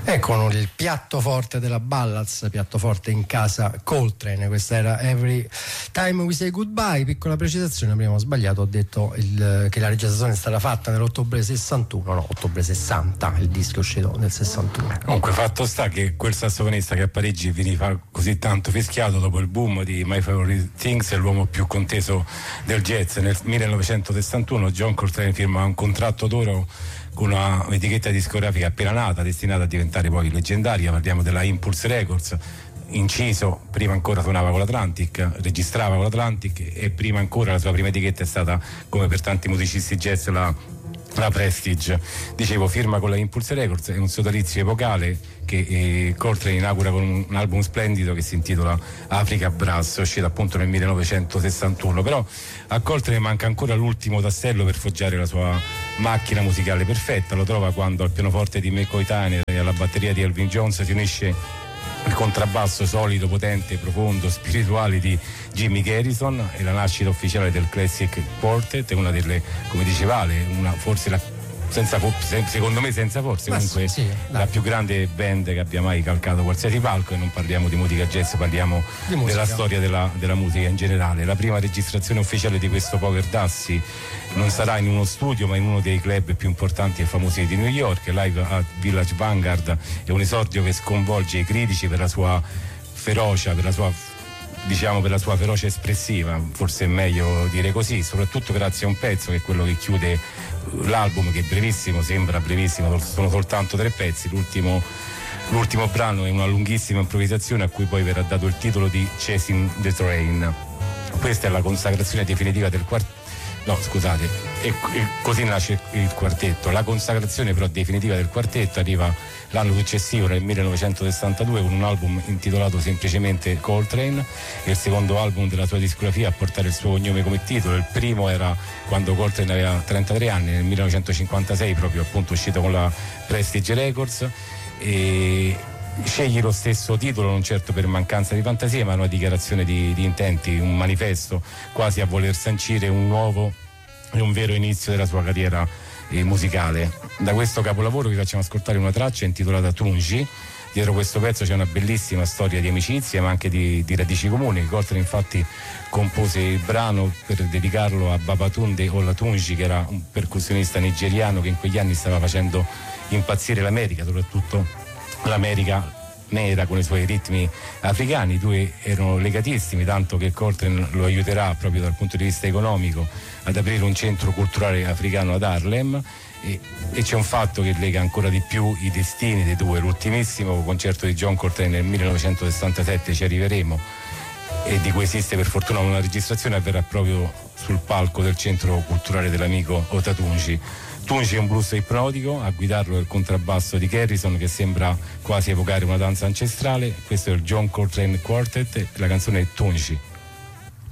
Con il piatto forte della Ballads, piatto forte in casa Coltrane. Questa era Every Time We Say Goodbye. Piccola precisazione, abbiamo sbagliato, ho detto che la registrazione è stata fatta nell'ottobre 61, no, ottobre 60, il disco è uscito nel 61. Comunque fatto sta che quel sassofonista che a Parigi veniva così tanto fischiato dopo il boom di My Favorite Things è l'uomo più conteso del jazz. Nel 1961 John Coltrane firma un contratto d'oro con un'etichetta discografica appena nata, destinata a diventare poi leggendaria. Parliamo della Impulse Records. Inciso, prima ancora suonava con l'Atlantic, registrava con l'Atlantic, e prima ancora la sua prima etichetta è stata, come per tanti musicisti jazz, la Prestige. Dicevo, firma con la Impulse Records, è un sodalizio epocale che Coltrane inaugura con un album splendido che si intitola Africa Brass, uscito appunto nel 1961. Però a Coltrane manca ancora l'ultimo tassello per forgiare la sua macchina musicale perfetta. Lo trova quando al pianoforte di McCoy Tyner e alla batteria di Elvin Jones si unisce il contrabbasso solido, potente, profondo, spirituale di Jimmy Garrison, e la nascita ufficiale del Classic Quartet, una delle, come diceva Ale, forse la secondo me senza forse, comunque sì, la più grande band che abbia mai calcato qualsiasi palco, e non parliamo di musica jazz, parliamo della storia della musica in generale. La prima registrazione ufficiale di questo Poker Dassi non sarà in uno studio ma in uno dei club più importanti e famosi di New York, live a Village Vanguard. È un esordio che sconvolge i critici per la sua ferocia, per la sua ferocia espressiva, forse è meglio dire così, soprattutto grazie a un pezzo che è quello che chiude l'album, che è brevissimo, sembra brevissimo, sono soltanto 3 pezzi. L'ultimo brano è una lunghissima improvvisazione a cui poi verrà dato il titolo di Chasing the Train. Questa è la consacrazione definitiva del quartetto. No, scusate, e così nasce il quartetto. La consacrazione però definitiva del quartetto arriva l'anno successivo, nel 1962, con un album intitolato semplicemente Coltrane, il secondo album della sua discografia a portare il suo cognome come titolo. Il primo era quando Coltrane aveva 33 anni, nel 1956, proprio appunto uscito con la Prestige Records, e scegli lo stesso titolo non certo per mancanza di fantasia, ma una dichiarazione di intenti, un manifesto, quasi a voler sancire un nuovo e un vero inizio della sua carriera musicale. Da questo capolavoro vi facciamo ascoltare una traccia intitolata Tunji. Dietro questo pezzo c'è una bellissima storia di amicizia, ma anche di radici comuni. Coltrane infatti compose il brano per dedicarlo a Babatunde Olatunji, che era un percussionista nigeriano che in quegli anni stava facendo impazzire l'America, soprattutto l'America nera con i suoi ritmi africani. I due erano legatissimi, tanto che Coltrane lo aiuterà proprio dal punto di vista economico ad aprire un centro culturale africano ad Harlem, e c'è un fatto che lega ancora di più i destini dei due. L'ultimissimo concerto di John Coltrane nel 1967, ci arriveremo, e di cui esiste per fortuna una registrazione, avverrà proprio sul palco del centro culturale dell'amico Olatunji. Tunji è un blues ipnotico, a guidarlo il contrabbasso di Garrison che sembra quasi evocare una danza ancestrale. Questo è il John Coltrane Quartet, la canzone è Tunji.